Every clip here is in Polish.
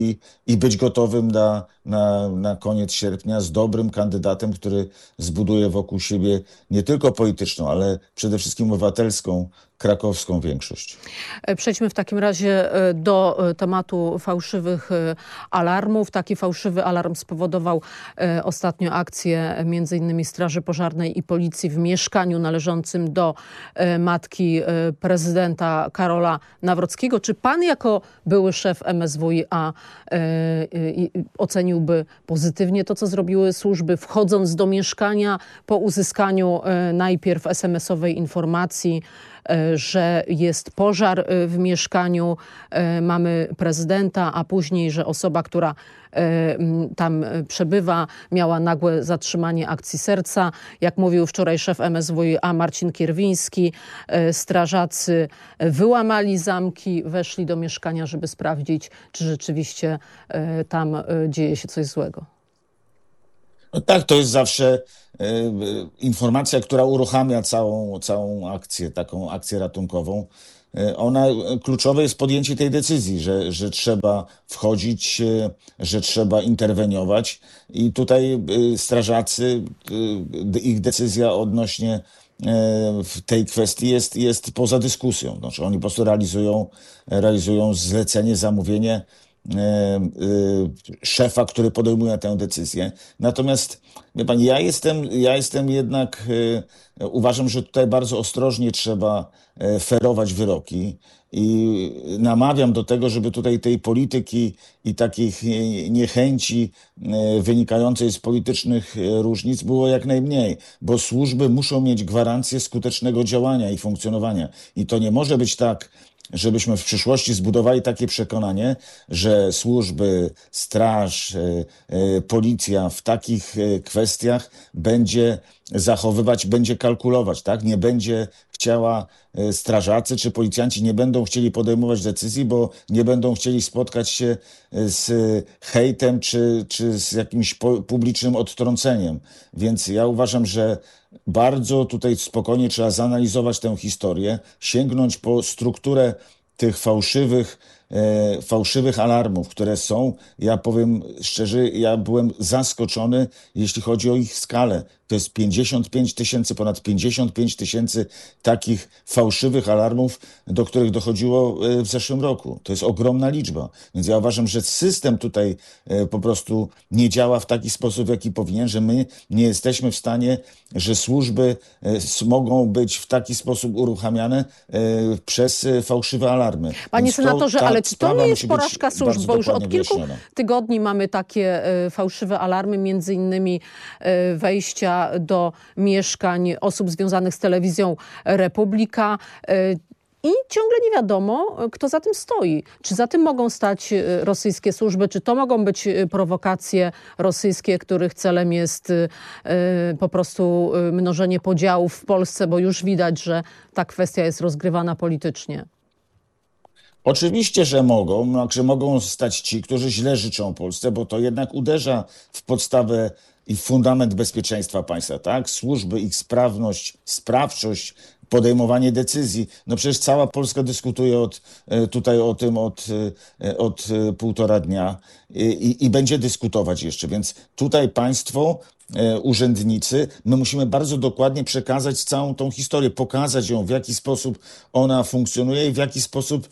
i być gotowym na koniec sierpnia z dobrym kandydatem, który zbuduje wokół siebie nie tylko polityczną, ale przede wszystkim obywatelską, krakowską większość. Przejdźmy w takim razie do tematu fałszywych alarmów. Taki fałszywy alarm spowodował ostatnio akcję m.in. Straży Pożarnej i Policji w mieszkaniu należącym do matki prezydenta Karola Nawrockiego. Czy pan jako były szef MSWiA oceniłby pozytywnie to, co zrobiły służby, wchodząc do mieszkania po uzyskaniu najpierw SMS-owej informacji, że jest pożar w mieszkaniu, mamy prezydenta, a później, że osoba, która tam przebywa, miała nagłe zatrzymanie akcji serca. Jak mówił wczoraj szef MSWiA Marcin Kierwiński, strażacy wyłamali zamki, weszli do mieszkania, żeby sprawdzić, czy rzeczywiście tam dzieje się coś złego. No tak, to jest zawsze informacja, która uruchamia całą akcję, taką akcję ratunkową. Kluczowe jest podjęcie tej decyzji, że trzeba wchodzić, że trzeba interweniować i tutaj strażacy, ich decyzja odnośnie w tej kwestii jest poza dyskusją. Znaczy oni po prostu realizują zlecenie, zamówienie szefa, który podejmuje tę decyzję. Natomiast, wie pani, ja jestem jednak, uważam, że tutaj bardzo ostrożnie trzeba ferować wyroki i namawiam do tego, żeby tutaj tej polityki i takich niechęci wynikającej z politycznych różnic było jak najmniej, bo służby muszą mieć gwarancję skutecznego działania i funkcjonowania. I to nie może być tak, żebyśmy w przyszłości zbudowali takie przekonanie, że służby, straż, policja w takich kwestiach będzie zachowywać, będzie kalkulować, tak? Nie będzie chciała, strażacy czy policjanci nie będą chcieli podejmować decyzji, bo nie będą chcieli spotkać się z hejtem czy z jakimś publicznym odtrąceniem. Więc ja uważam, że bardzo tutaj spokojnie trzeba zanalizować tę historię, sięgnąć po strukturę tych fałszywych alarmów, które są. Ja powiem szczerze, ja byłem zaskoczony, jeśli chodzi o ich skalę. To jest 55 000, ponad 55 000 takich fałszywych alarmów, do których dochodziło w zeszłym roku. To jest ogromna liczba. Więc ja uważam, że system tutaj po prostu nie działa w taki sposób, w jaki powinien, że my nie jesteśmy w stanie, że służby mogą być w taki sposób uruchamiane przez fałszywe alarmy. Panie senatorze, ale czy to nie jest porażka służb? Bo już od kilku wyjaśniona. tygodni mamy takie fałszywe alarmy, między innymi wejścia do mieszkań osób związanych z telewizją Republika. I ciągle nie wiadomo, kto za tym stoi. Czy za tym mogą stać rosyjskie służby, czy to mogą być prowokacje rosyjskie, których celem jest po prostu mnożenie podziałów w Polsce, bo już widać, że ta kwestia jest rozgrywana politycznie. Oczywiście, że mogą, że mogą stać ci, którzy źle życzą Polsce, bo to jednak uderza w podstawę i w fundament bezpieczeństwa państwa, tak? Służby, ich sprawność, sprawczość, podejmowanie decyzji. No przecież cała Polska dyskutuje tutaj o tym od półtora dnia i będzie dyskutować jeszcze, więc tutaj państwo, urzędnicy, my musimy bardzo dokładnie przekazać całą tą historię, pokazać ją, w jaki sposób ona funkcjonuje i w jaki sposób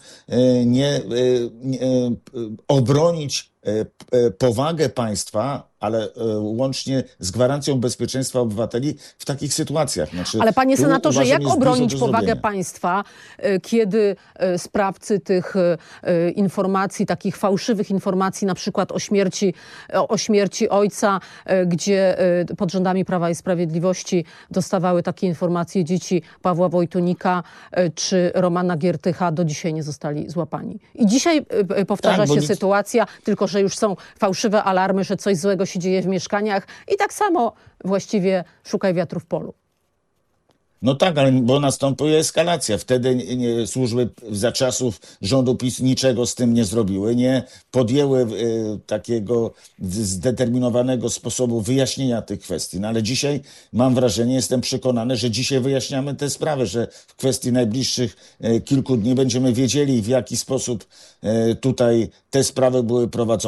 obronić powagę państwa, ale łącznie z gwarancją bezpieczeństwa obywateli w takich sytuacjach. Znaczy, ale panie senatorze, uważam, jak obronić powagę państwa, kiedy sprawcy tych informacji, takich fałszywych informacji, na przykład o śmierci ojca, gdzie pod rządami Prawa i Sprawiedliwości dostawały takie informacje dzieci Pawła Wojtunika czy Romana Giertycha, do dzisiaj nie zostali złapani. I dzisiaj powtarza się sytuacja, tylko że już są fałszywe alarmy, że coś złego się dzieje w mieszkaniach i tak samo właściwie szukaj wiatru w polu. No tak, ale bo nastąpiła eskalacja. Wtedy służby za czasów rządu PiS niczego z tym nie zrobiły, nie podjęły takiego zdeterminowanego sposobu wyjaśnienia tych kwestii. No ale dzisiaj mam wrażenie, jestem przekonany, że dzisiaj wyjaśniamy tę sprawę, że w kwestii najbliższych kilku dni będziemy wiedzieli, w jaki sposób tutaj te sprawy były prowadzone.